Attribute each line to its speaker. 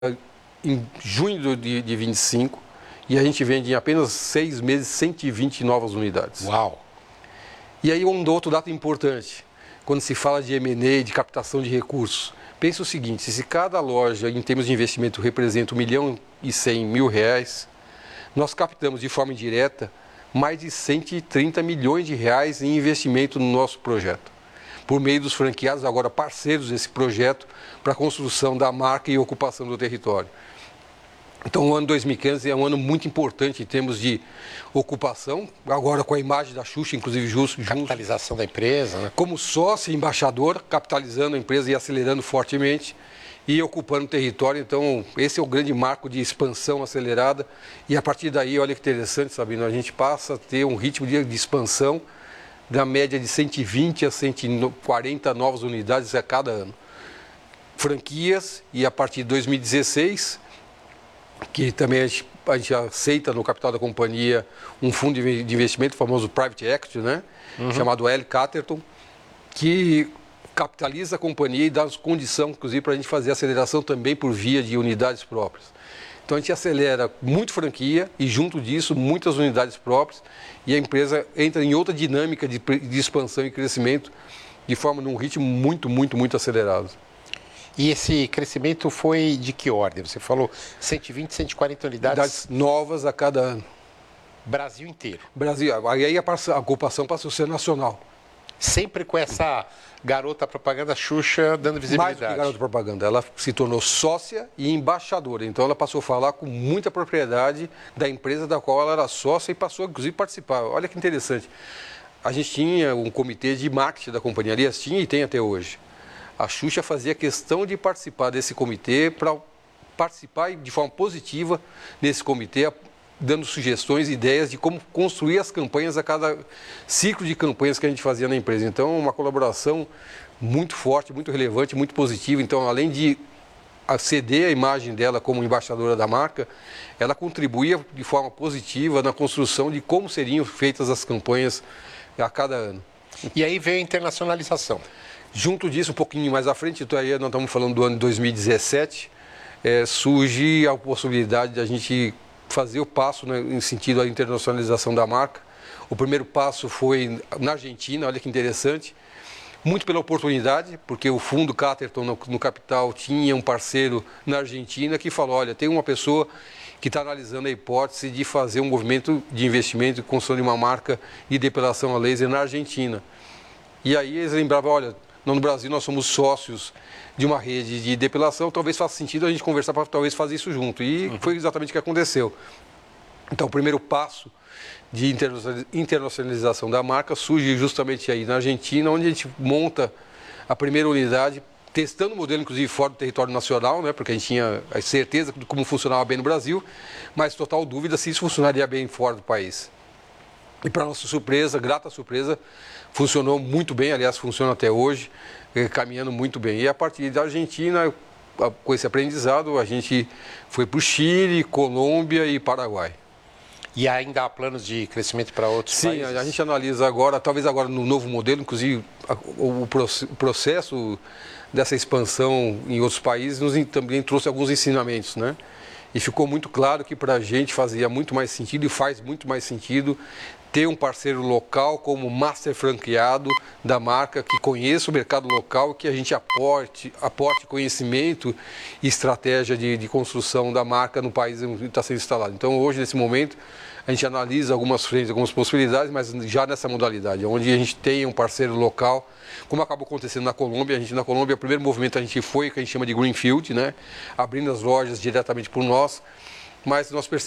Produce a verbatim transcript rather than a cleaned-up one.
Speaker 1: em junho de, de vinte e cinco e a gente vende em apenas seis meses cento e vinte novas unidades.
Speaker 2: Uau!
Speaker 1: E aí um outro dado importante, quando se fala de M and A, de captação de recursos, pensa o seguinte: se cada loja, em termos de investimento, representa um milhão e cem mil reais, nós captamos de forma indireta mais de cento e trinta milhões de reais em investimento no nosso projeto, por meio dos franqueados, agora parceiros desse projeto, para a construção da marca e ocupação do território. Então, o ano dois mil e quinze é um ano muito importante em termos de ocupação, agora com a imagem da Xuxa, inclusive justo.
Speaker 2: Capitalização da empresa, né?
Speaker 1: Como sócio e embaixador, capitalizando a empresa e acelerando fortemente e ocupando o território. Então, esse é o grande marco de expansão acelerada. E a partir daí, olha que interessante, Sabino, a gente passa a ter um ritmo de, de expansão da média de cento e vinte a cento e quarenta novas unidades a cada ano. Franquias, e a partir de dois mil e dezesseis, que também a gente, a gente aceita no capital da companhia um fundo de investimento, o famoso Private Equity, né? Uhum. Chamado L. Catterton, que capitaliza a companhia e dá condição, inclusive, para a gente fazer aceleração também por via de unidades próprias. Então a gente acelera muito franquia e, junto disso, muitas unidades próprias, e a empresa entra em outra dinâmica de, de expansão e crescimento de forma num ritmo muito, muito, muito acelerado.
Speaker 2: E esse crescimento foi de que ordem? Você falou cento e vinte, cento e quarenta unidades?
Speaker 1: Unidades novas a cada ano.
Speaker 2: Brasil inteiro?
Speaker 1: Brasil. Aí a, a ocupação passou a ser nacional.
Speaker 2: Sempre com essa garota propaganda Xuxa dando visibilidade?
Speaker 1: Mais do que garota propaganda. Ela se tornou sócia e embaixadora. Então ela passou a falar com muita propriedade da empresa da qual ela era sócia e passou, inclusive, a participar. Olha que interessante. A gente tinha um comitê de marketing da companhia, aliás, tinha e tem até hoje. A Xuxa fazia questão de participar desse comitê, para participar de forma positiva nesse comitê, dando sugestões, ideias de como construir as campanhas a cada ciclo de campanhas que a gente fazia na empresa. Então, uma colaboração muito forte, muito relevante, muito positiva. Então, além de ceder a imagem dela como embaixadora da marca, ela contribuía de forma positiva na construção de como seriam feitas as campanhas a cada ano.
Speaker 2: E aí veio a internacionalização.
Speaker 1: Junto disso, um pouquinho mais à frente, então aí nós estamos falando do ano de dois mil e dezessete, é, surge a possibilidade de a gente fazer o passo, né, em sentido à internacionalização da marca. O primeiro passo foi na Argentina, olha que interessante, muito pela oportunidade, porque o fundo Catterton no, no capital tinha um parceiro na Argentina que falou: olha, tem uma pessoa que está analisando a hipótese de fazer um movimento de investimento e construção de uma marca de depilação a laser na Argentina. E aí eles lembravam: olha, no Brasil nós somos sócios de uma rede de depilação, talvez faça sentido a gente conversar para talvez fazer isso junto. E uhum. foi exatamente o que aconteceu. Então o primeiro passo de internacionalização da marca surge justamente aí na Argentina, onde a gente monta a primeira unidade, testando o modelo inclusive fora do território nacional, né, porque a gente tinha a certeza de como funcionava bem no Brasil, mas total dúvida se isso funcionaria bem fora do país. E para nossa surpresa, grata surpresa, funcionou muito bem, aliás, funciona até hoje, caminhando muito bem. E a partir da Argentina, com esse aprendizado, a gente foi para o Chile, Colômbia e Paraguai.
Speaker 2: E ainda há planos de crescimento para outros
Speaker 1: Sim,
Speaker 2: países?
Speaker 1: Sim, a gente analisa agora, talvez agora no novo modelo, inclusive o processo dessa expansão em outros países nos também trouxe alguns ensinamentos, né? E ficou muito claro que para a gente fazia muito mais sentido e faz muito mais sentido ter um parceiro local como master franqueado da marca, que conheça o mercado local, que a gente aporte, aporte conhecimento e estratégia de, de construção da marca no país onde está sendo instalado. Então, hoje, nesse momento, a gente analisa algumas frentes, algumas possibilidades, mas já nessa modalidade, onde a gente tem um parceiro local, como acabou acontecendo na Colômbia. A gente, na Colômbia, o primeiro movimento a gente foi, que a gente chama de Greenfield, né? Abrindo as lojas diretamente por nós, mas nós percebemos